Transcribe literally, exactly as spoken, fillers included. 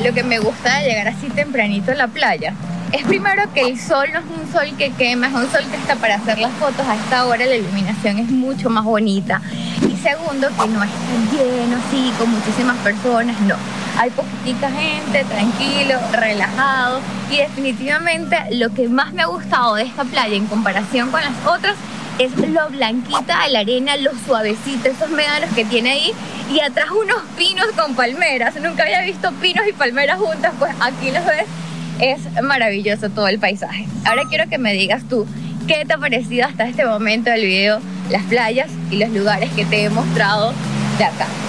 lo que me gusta de llegar así tempranito a la playa es primero que el sol no es un sol que quema, es un sol que está para hacer las fotos. A esta hora la iluminación es mucho más bonita. Y segundo, que no está lleno así, con muchísimas personas, no. Hay poquitica gente, tranquilo, relajado. Y definitivamente lo que más me ha gustado de esta playa en comparación con las otras es lo blanquita de la arena, lo suavecito, esos médanos que tiene ahí. Y atrás unos pinos con palmeras. Nunca había visto pinos y palmeras juntas, pues aquí los ves. Es maravilloso todo el paisaje. Ahora quiero que me digas tú, ¿qué te ha parecido hasta este momento del video las playas y los lugares que te he mostrado de acá?